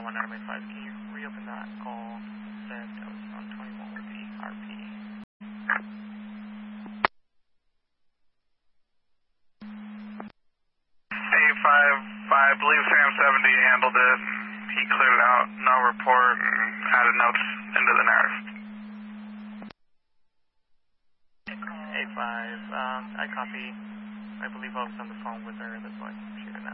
One Runway 5, can you reopen that call? Said that was on 21 with the RP. I believe Sam 70 handled it. He cleared it out, no report, and added notes into the narrative. A5, I copy. I believe I was on the phone with her, that's why I'm shooting out.